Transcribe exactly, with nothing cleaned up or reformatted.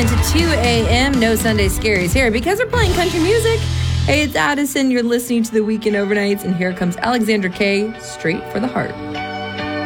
into two a.m. No Sunday Scaries here because we're playing country music. Hey, it's Addison. You're listening to the Weekend Overnights, and here comes Alexandra Kay, Straight for the Heart.